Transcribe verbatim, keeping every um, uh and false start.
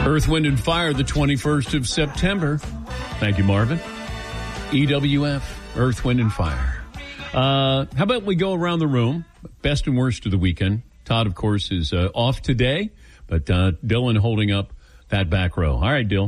Earth, Wind, and Fire, the twenty-first of September. Thank you, Marvin. E W F, Earth, Wind, and Fire. Uh, how about we go around the room? Best and worst of the weekend. Todd, of course, is uh, off today, but uh, Dylan holding up that back row. All right, Dylan.